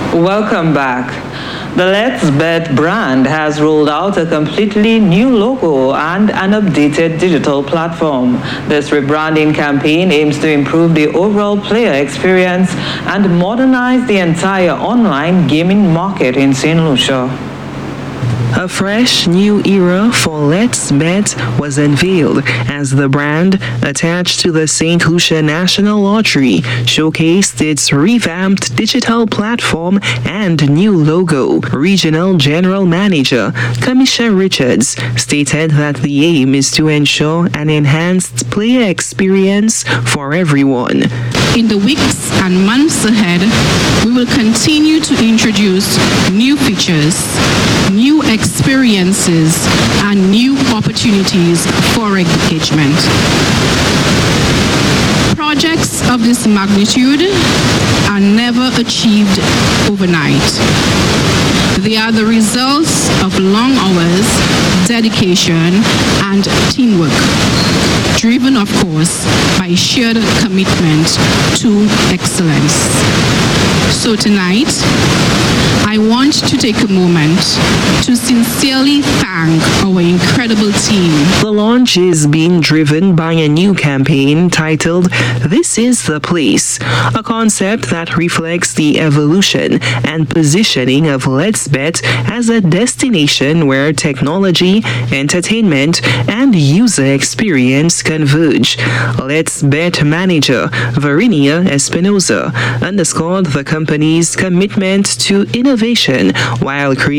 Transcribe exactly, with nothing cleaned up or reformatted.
Welcome back. The Let's Bet brand has rolled out a completely new logo and an updated digital platform. This rebranding campaign aims to improve the overall player experience and modernize the entire online gaming market in Saint Lucia. A fresh new era for Let's Bet was unveiled as the brand, attached to the Saint Lucia National Lottery, showcased its revamped digital platform and new logo. Regional General Manager Kamisha Richards stated that the aim is to ensure an enhanced player experience for everyone. In the weeks and months ahead, we will continue to introduce new features, new experiences, and new opportunities for engagement. Projects of this magnitude are never achieved overnight. They are the results of long hours, dedication, and teamwork, driven, of course, by shared commitment to excellence. So tonight, I want to take a moment to sincerely thank our incredible team. The launch is being driven by a new campaign titled This is the Place, a concept that reflects the evolution and positioning of Let's Bet as a destination where technology, entertainment, and user experience converge. Let's Bet manager Varinia Espinosa underscored the company's commitment to innovation while creating